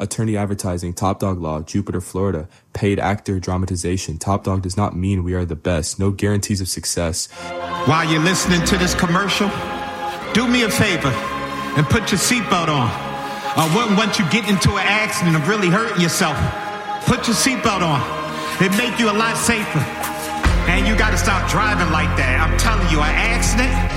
Attorney Advertising, Top Dog Law, Jupiter, Florida. Paid actor, dramatization. Top Dog does not mean we are the best. No guarantees of success. While you're listening to this commercial, do me a favor and put your seatbelt on. I wouldn't want you getting into an accident and really hurting yourself. Put your seatbelt on. It'd make you a lot safer. And you gotta stop driving like that. I'm telling you, an accident